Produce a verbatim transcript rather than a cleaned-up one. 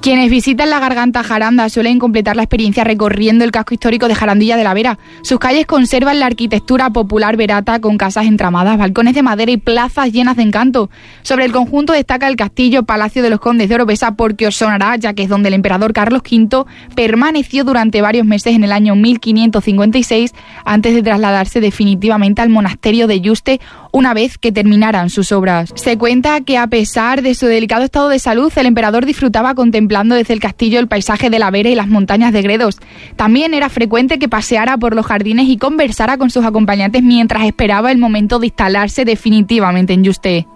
Quienes visitan la Garganta Jaranda suelen completar la experiencia recorriendo el casco histórico de Jarandilla de la Vera. Sus calles conservan la arquitectura popular verata con casas entramadas, balcones de madera y plazas llenas de encanto. Sobre el conjunto destaca el castillo Palacio de los Condes de Oropesa, porque os sonará, ya que es donde el emperador Carlos quinto permaneció durante varios meses en el año mil quinientos cincuenta y seis, antes de trasladarse definitivamente al monasterio de Yuste una vez que terminaran sus obras. Se cuenta que a pesar de su delicado estado de salud, el emperador disfrutaba contemplando desde el castillo el paisaje de la Vera y las montañas de Gredos. También era frecuente que paseara por los jardines y conversara con sus acompañantes mientras esperaba el momento de instalarse definitivamente en Yuste.